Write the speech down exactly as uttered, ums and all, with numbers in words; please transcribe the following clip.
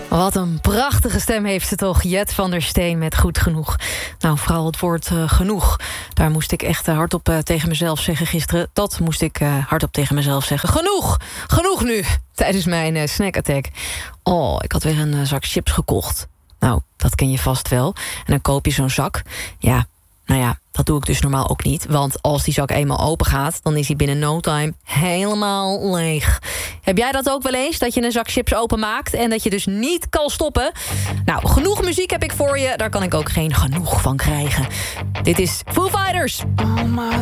Wat een prachtige stem heeft ze toch, Jet van der Steen met Goed Genoeg. Nou, vooral het woord uh, genoeg. Daar moest ik echt uh, hardop uh, tegen mezelf zeggen gisteren. Dat moest ik uh, hardop tegen mezelf zeggen. Genoeg! Genoeg nu! Tijdens mijn uh, snackattack. Oh, ik had weer een uh, zak chips gekocht. Nou, dat ken je vast wel. En dan koop je zo'n zak. Ja, nou ja, dat doe ik dus normaal ook niet. Want als die zak eenmaal open gaat, dan is die binnen no time helemaal leeg. Heb jij dat ook wel eens? Dat je een zak chips openmaakt en dat je dus niet kan stoppen? Nou, genoeg muziek heb ik voor je. Daar kan ik ook geen genoeg van krijgen. Dit is Foo Fighters.